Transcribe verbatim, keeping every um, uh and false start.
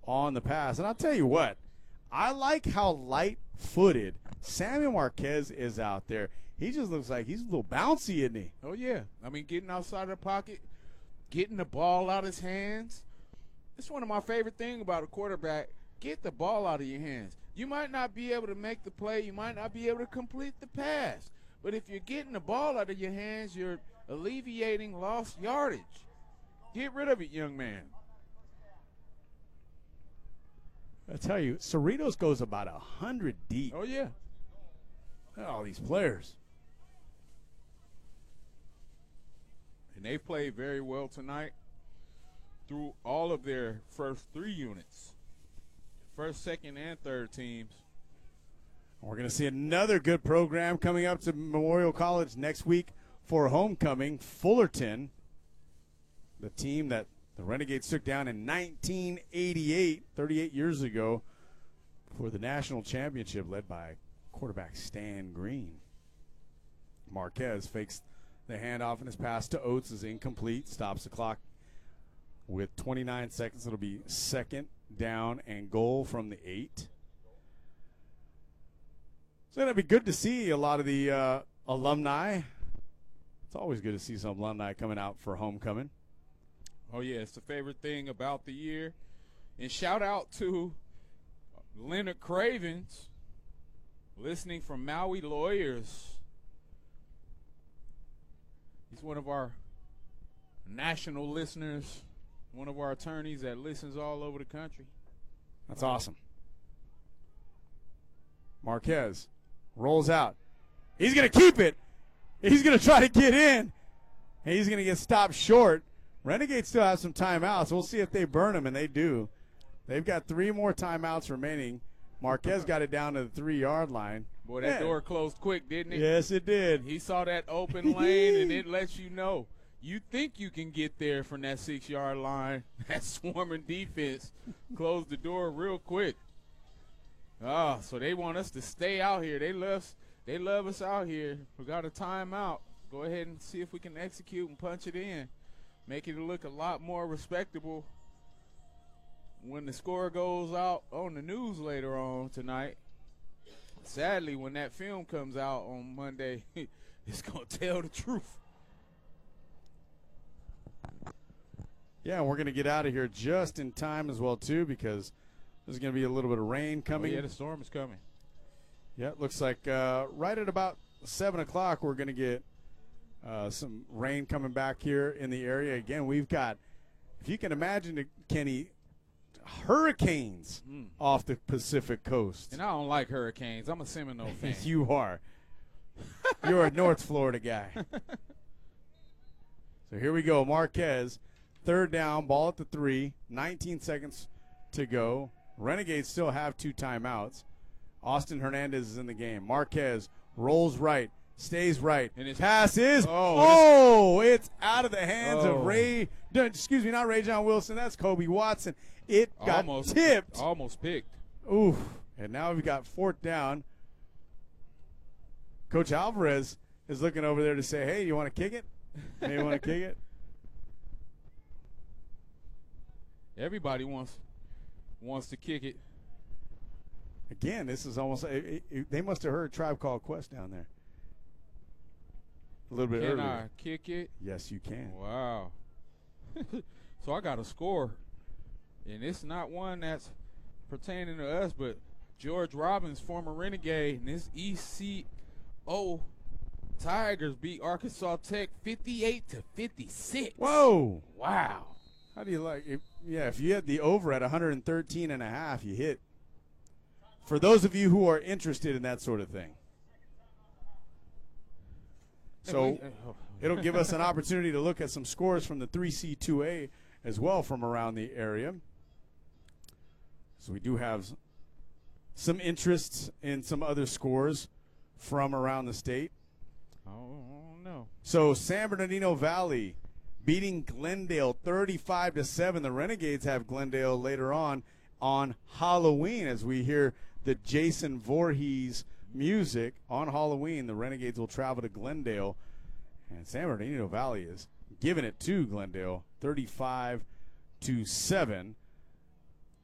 on the pass. And I'll tell you what, I like how light-footed Samuel Marquez is out there. He just looks like he's a little bouncy, isn't he? Oh, yeah. I mean, getting outside of the pocket, getting the ball out of his hands. It's one of my favorite things about a quarterback. Get the ball out of your hands. You might not be able to make the play. You might not be able to complete the pass. But if you're getting the ball out of your hands, you're alleviating lost yardage. Get rid of it, young man. I tell you, Cerritos goes about one hundred deep. Oh, yeah. Look at all these players. And they played very well tonight through all of their first three units. First, second, and third teams. We're going to see another good program coming up to Memorial College next week for homecoming. Fullerton, the team that the Renegades took down in nineteen eighty-eight, thirty-eight years ago, for the national championship, led by quarterback Stan Green. Marquez fakes the handoff, and his pass to Oates is incomplete. Stops the clock with twenty-nine seconds. It'll be second down and goal from the eight. It's going to be good to see a lot of the uh, alumni. It's always good to see some alumni coming out for homecoming. Oh, yeah, it's the favorite thing about the year. And shout out to Leonard Cravens, listening from Maui Lawyers. He's one of our national listeners, one of our attorneys that listens all over the country. That's awesome. Marquez rolls out. He's going to keep it. He's going to try to get in. And he's going to get stopped short. Renegades still have some timeouts. We'll see if they burn them, and they do. They've got three more timeouts remaining. Marquez got it down to the three-yard line. Boy, that yeah. door closed quick, didn't it? Yes, it did. He saw that open lane, and it lets you know. You think you can get there from that six-yard line. That swarming defense closed the door real quick. Oh, so they want us to stay out here. They love, they love us out here. We got a timeout. Go ahead and see if we can execute and punch it in. Make it look a lot more respectable when the score goes out on the news later on tonight. Sadly, when that film comes out on Monday, it's going to tell the truth. Yeah, we're going to get out of here just in time as well, too, because there's going to be a little bit of rain coming. Oh, yeah, the storm is coming. Yeah, it looks like uh, right at about seven o'clock we're going to get uh, some rain coming back here in the area. Again, we've got, if you can imagine, Kenny, hurricanes mm. off the Pacific coast. And I don't like hurricanes. I'm a Seminole fan. You are. You're a North Florida guy. So here we go. Marquez, third down, ball at the three, nineteen seconds to go. Renegades still have two timeouts. Austin Hernandez is in the game. Marquez rolls right, stays right. And his pass is, oh, oh it's out of the hands oh. of Ray, excuse me, not Ray John Wilson. That's Kobe Watson. It got almost, tipped. Almost picked. Oof. And now we've got fourth down. Coach Alvarez is looking over there to say, hey, you want to kick it? Hey, you want to kick it? Everybody wants wants to kick it. Again, this is almost it, it, they must have heard Tribe Called Quest down there a little bit can earlier. Can I kick it? Yes, you can. Wow. So I got a score, and it's not one that's pertaining to us, but George Robbins, former Renegade, and his E C O Tigers beat Arkansas Tech fifty-eight to fifty-six. Whoa. Wow. How do you like it? Yeah, if you had the over at one thirteen and a half, you hit. For those of you who are interested in that sort of thing. So it'll give us an opportunity to look at some scores from the three C two A as well from around the area. So we do have some interests in some other scores from around the state. Oh, no. So San Bernardino Valley beating Glendale thirty-five to seven. The Renegades have Glendale later on on Halloween as we hear the Jason Voorhees music on Halloween. The Renegades will travel to Glendale, and San Bernardino Valley is giving it to Glendale thirty-five to seven.